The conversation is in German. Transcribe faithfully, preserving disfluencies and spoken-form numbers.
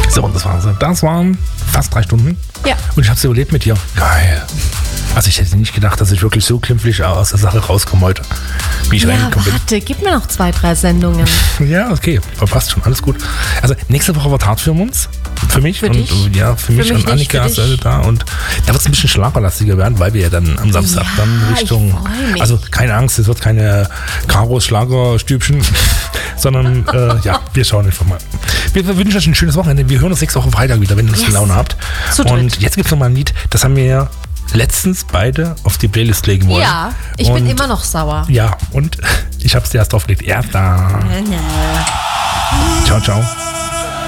So, und das war's. Das waren fast drei Stunden. Ja. Und ich hab's überlebt mit dir. Geil. Also ich hätte nicht gedacht, dass ich wirklich so glimpflich aus der Sache rauskomme heute. Wie ich Ja, reingekommen bin. warte, gib mir noch zwei, drei Sendungen. Ja, okay, verpasst schon, alles gut. Also nächste Woche wird hart für uns, für mich Für und dich? äh, ja, für, Für mich mich und nicht, Annika für ist dich. äh, da und da wird es ein bisschen schlagerlastiger werden, weil wir ja dann am Samstag Ja, dann ich Richtung, freu mich. also keine Angst, es wird keine Karos Schlagerstübchen, sondern äh, ja, wir schauen einfach mal. Wir, wir wünschen euch ein schönes Wochenende. Wir hören uns nächste Woche Freitag wieder, wenn ihr Lust und Yes. Laune habt. Zu dritt. Und jetzt gibt es noch mal ein Lied, das haben wir ja letztens beide auf die Playlist legen wollen. Ja, ich und, bin immer noch sauer. Ja, und ich habe es dir erst draufgelegt. Erst da. Ciao, ciao.